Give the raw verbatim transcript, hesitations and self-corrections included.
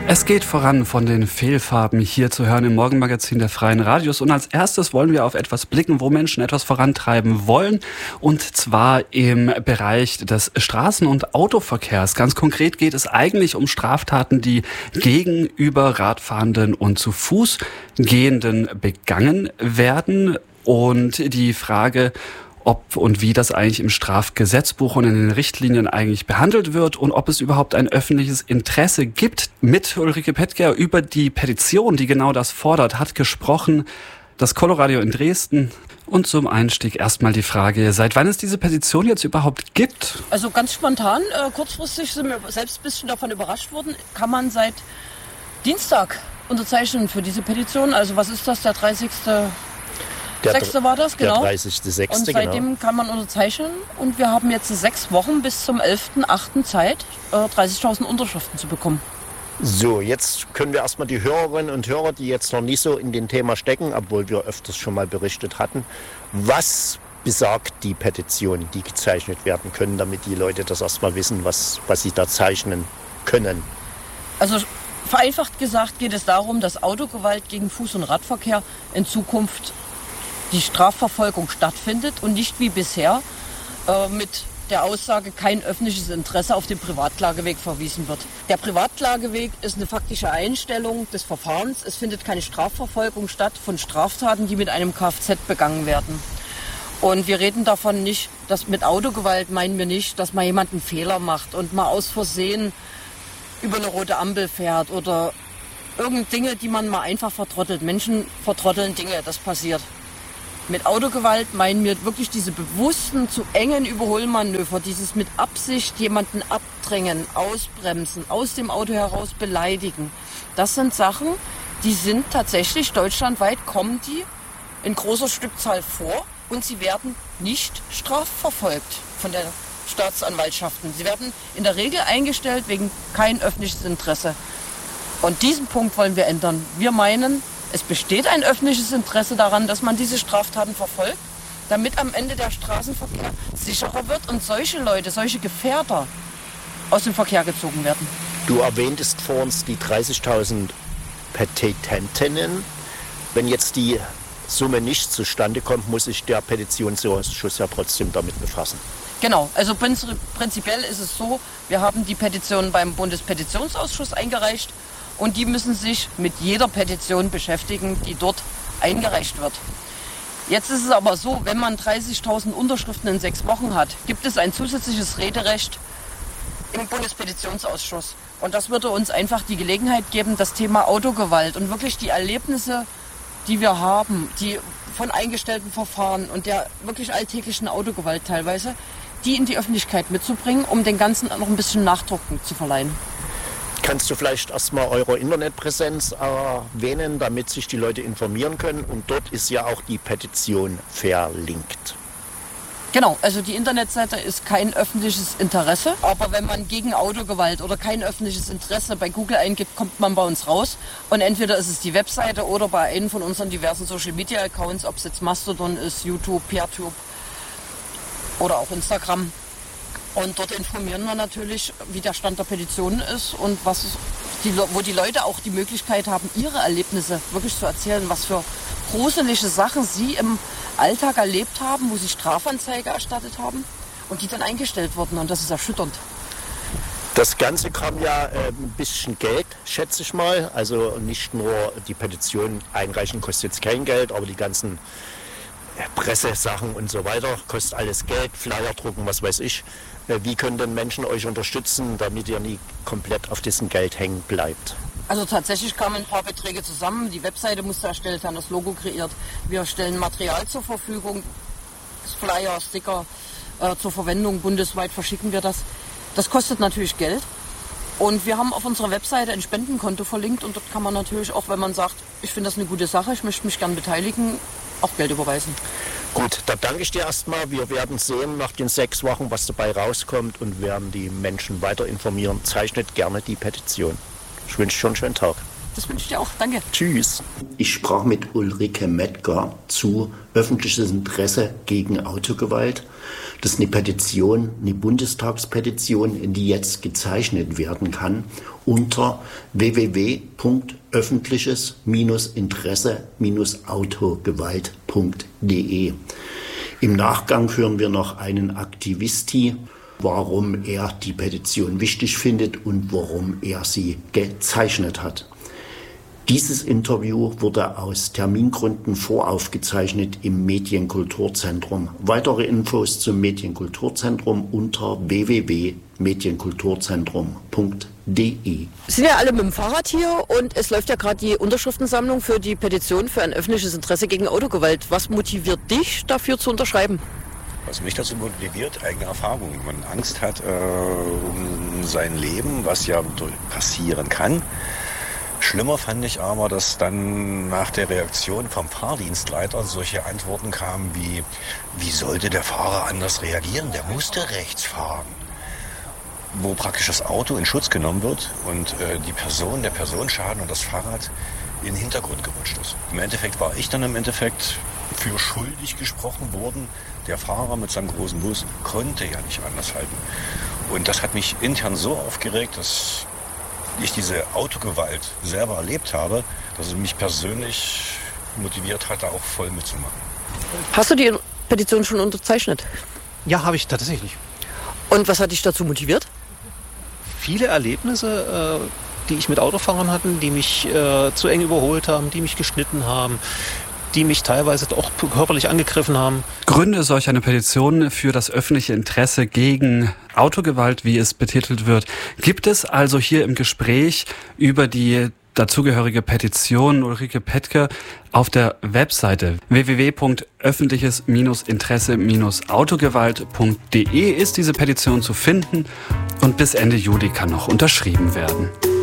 Es geht voran von den Fehlfarben hier zu hören im Morgenmagazin der Freien Radios. Und als erstes wollen wir auf etwas blicken, wo Menschen etwas vorantreiben wollen. Und zwar im Bereich des Straßen- und Autoverkehrs. Ganz konkret geht es eigentlich um Straftaten, die gegenüber Radfahrenden und zu Fuß Gehenden begangen werden. Und die Frage, ob und wie das eigentlich im Strafgesetzbuch und in den Richtlinien eigentlich behandelt wird und ob es überhaupt ein öffentliches Interesse gibt. Mit Ulrike Pettger über die Petition, die genau das fordert, hat gesprochen das Coloradio in Dresden. Und zum Einstieg erstmal die Frage, seit wann es diese Petition jetzt überhaupt gibt? Also ganz spontan, äh, kurzfristig sind wir selbst ein bisschen davon überrascht worden, kann man seit Dienstag unterzeichnen für diese Petition. Also was ist das, der dreißigste Der Sechste war das, genau. Der dreißigste Sechste Und seitdem genau. kann man unterzeichnen und wir haben jetzt sechs Wochen bis zum elften achten Zeit, äh, dreißigtausend Unterschriften zu bekommen. So, jetzt können wir erstmal die Hörerinnen und Hörer, die jetzt noch nicht so in dem Thema stecken, obwohl wir öfters schon mal berichtet hatten, was besagt die Petition, die gezeichnet werden können, damit die Leute das erstmal wissen, was, was sie da zeichnen können. Also vereinfacht gesagt geht es darum, dass Autogewalt gegen Fuß- und Radverkehr in Zukunft die Strafverfolgung stattfindet und nicht wie bisher äh, mit der Aussage kein öffentliches Interesse auf den Privatklageweg verwiesen wird. Der Privatklageweg ist eine faktische Einstellung des Verfahrens. Es findet keine Strafverfolgung statt von Straftaten, die mit einem Kfz begangen werden. Und wir reden davon nicht, dass mit Autogewalt meinen wir nicht, dass mal jemand einen Fehler macht und mal aus Versehen über eine rote Ampel fährt oder irgend Dinge, die man mal einfach vertrottelt. Menschen vertrotteln Dinge, das passiert. Mit Autogewalt meinen wir wirklich diese bewussten, zu engen Überholmanöver, dieses mit Absicht jemanden abdrängen, ausbremsen, aus dem Auto heraus beleidigen. Das sind Sachen, die sind tatsächlich deutschlandweit, kommen die in großer Stückzahl vor und sie werden nicht strafverfolgt von der Staatsanwaltschaften. Sie werden in der Regel eingestellt wegen kein öffentliches Interesse. Und diesen Punkt wollen wir ändern. Wir meinen, es besteht ein öffentliches Interesse daran, dass man diese Straftaten verfolgt, damit am Ende der Straßenverkehr sicherer wird und solche Leute, solche Gefährder aus dem Verkehr gezogen werden. Du erwähntest vor uns die dreißigtausend Petententinnen. Wenn jetzt die Summe nicht zustande kommt, muss sich der Petitionsausschuss ja trotzdem damit befassen. Genau, also prinzipiell ist es so, wir haben die Petition beim Bundespetitionsausschuss eingereicht. Und die müssen sich mit jeder Petition beschäftigen, die dort eingereicht wird. Jetzt ist es aber so, wenn man dreißigtausend Unterschriften in sechs Wochen hat, gibt es ein zusätzliches Rederecht im Bundespetitionsausschuss. Und das würde uns einfach die Gelegenheit geben, das Thema Autogewalt und wirklich die Erlebnisse, die wir haben, die von eingestellten Verfahren und der wirklich alltäglichen Autogewalt teilweise, die in die Öffentlichkeit mitzubringen, um den Ganzen noch ein bisschen Nachdruck zu verleihen. Kannst du vielleicht erstmal eure Internetpräsenz erwähnen, damit sich die Leute informieren können? Und dort ist ja auch die Petition verlinkt. Genau, also die Internetseite ist kein öffentliches Interesse. Aber wenn man gegen Autogewalt oder kein öffentliches Interesse bei Google eingibt, kommt man bei uns raus. Und entweder ist es die Webseite oder bei einem von unseren diversen Social-Media-Accounts, ob es jetzt Mastodon ist, YouTube, PeerTube oder auch Instagram. Und dort informieren wir natürlich, wie der Stand der Petition ist und was die, wo die Leute auch die Möglichkeit haben, ihre Erlebnisse wirklich zu erzählen, was für gruselige Sachen sie im Alltag erlebt haben, wo sie Strafanzeige erstattet haben und die dann eingestellt wurden. Und das ist erschütternd. Das Ganze kam ja äh, ein bisschen Geld, schätze ich mal. Also nicht nur die Petition einreichen kostet jetzt kein Geld, aber die ganzen Pressesachen und so weiter, kostet alles Geld, Flyer drucken, was weiß ich. Wie können denn Menschen euch unterstützen, damit ihr nie komplett auf diesem Geld hängen bleibt? Also tatsächlich kamen ein paar Beträge zusammen. Die Webseite musste erstellt werden, das Logo kreiert. Wir stellen Material zur Verfügung, Flyer, Sticker äh, zur Verwendung. Bundesweit verschicken wir das. Das kostet natürlich Geld. Und wir haben auf unserer Webseite ein Spendenkonto verlinkt und dort kann man natürlich auch, wenn man sagt, ich finde das eine gute Sache, ich möchte mich gern beteiligen, auch Geld überweisen. Gut, da danke ich dir erstmal. Wir werden sehen nach den sechs Wochen, was dabei rauskommt und werden die Menschen weiter informieren. Zeichnet gerne die Petition. Ich wünsche dir einen schönen Tag. Das wünsche ich dir auch. Danke. Tschüss. Ich sprach mit Ulrike Pettger zu öffentliches Interesse gegen Autogewalt. Das ist eine Petition, eine Bundestagspetition, die jetzt gezeichnet werden kann unter w w w punkt öffentliches Interesse Autogewalt punkt d e. Im Nachgang hören wir noch einen Aktivisti, warum er die Petition wichtig findet und warum er sie gezeichnet hat. Dieses Interview wurde aus Termingründen voraufgezeichnet im Medienkulturzentrum. Weitere Infos zum Medienkulturzentrum unter w w w punkt medienkulturzentrum punkt d e. Wir sind ja alle mit dem Fahrrad hier und es läuft ja gerade die Unterschriftensammlung für die Petition für ein öffentliches Interesse gegen Autogewalt. Was motiviert dich dafür zu unterschreiben? Was mich dazu motiviert, eigene Erfahrungen. Wenn man Angst hat äh, um sein Leben, was ja passieren kann. Schlimmer fand ich aber, dass dann nach der Reaktion vom Fahrdienstleiter solche Antworten kamen wie, wie sollte der Fahrer anders reagieren? Der musste rechts fahren. Wo praktisch das Auto in Schutz genommen wird und äh, die Person, der Personenschaden und das Fahrrad in den Hintergrund gerutscht ist. Im Endeffekt war ich dann im Endeffekt für schuldig gesprochen worden. Der Fahrer mit seinem großen Bus konnte ja nicht anders halten. Und das hat mich intern so aufgeregt, dass ich diese Autogewalt selber erlebt habe, dass es mich persönlich motiviert hat, da auch voll mitzumachen. Hast du die Petition schon unterzeichnet? Ja, habe ich tatsächlich. Und was hat dich dazu motiviert? Viele Erlebnisse, äh, die ich mit Autofahrern hatte, die mich äh, zu eng überholt haben, die mich geschnitten haben, die mich teilweise auch körperlich angegriffen haben. Gründe solch eine Petition für das öffentliche Interesse gegen Autogewalt, wie es betitelt wird, gibt es also hier im Gespräch über die dazugehörige Petition Ulrike Petke auf der Webseite w w w punkt öffentliches Interesse Autogewalt punkt d e ist diese Petition zu finden und bis Ende Juli kann noch unterschrieben werden.